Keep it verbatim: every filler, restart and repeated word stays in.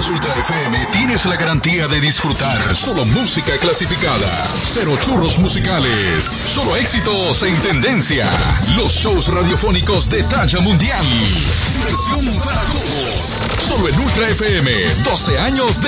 Ultra F M tienes la garantía de disfrutar solo música clasificada. Cero churros musicales. Solo éxitos en tendencia. Los shows radiofónicos de talla mundial. Diversión para todos. Solo en Ultra F M. doce años de